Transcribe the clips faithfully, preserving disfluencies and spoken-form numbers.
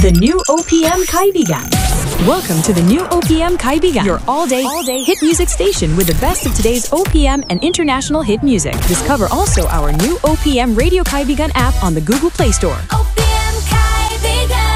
The new O P M Kaibigan. Welcome to the new O P M Kaibigan, your all-day, all-day hit music station with the best of today's O P M and international hit music. Discover also our new O P M Radio Kaibigan app on the Google Play Store. O P M Kaibigan.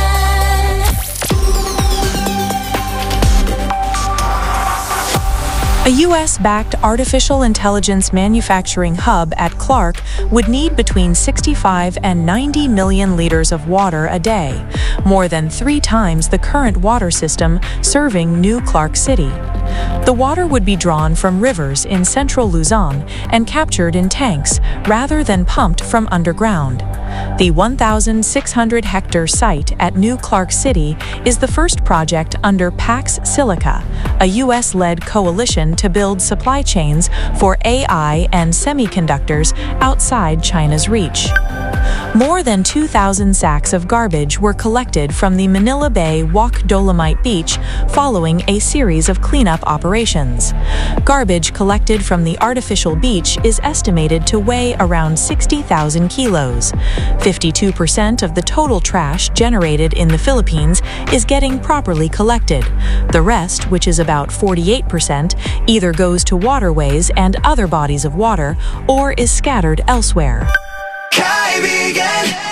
A U S-backed artificial intelligence manufacturing hub at Clark would need between sixty-five and ninety million liters of water a day, more than three times the current water system serving New Clark City. The water would be drawn from rivers in central Luzon and captured in tanks rather than pumped from underground. The one thousand six hundred hectare site at New Clark City is the first project under Pax Silica, a U S-led coalition to build supply chains for A I and semiconductors outside China's reach. More than two thousand sacks of garbage were collected from the Manila Bay Walk Dolomite Beach following a series of cleanup operations. Garbage collected from the artificial beach is estimated to weigh around sixty thousand kilos. fifty-two percent of the total trash generated in the Philippines is getting properly collected. The rest, which is about forty-eight percent, either goes to waterways and other bodies of water or is scattered elsewhere. Kaibigan.